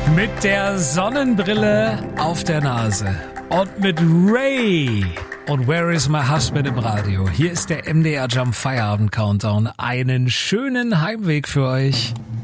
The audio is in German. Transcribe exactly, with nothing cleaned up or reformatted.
Mit der Sonnenbrille auf der Nase und mit Ray und Where is my husband im Radio. Hier ist der M D R Jump Feierabend Countdown. Einen schönen Heimweg für euch.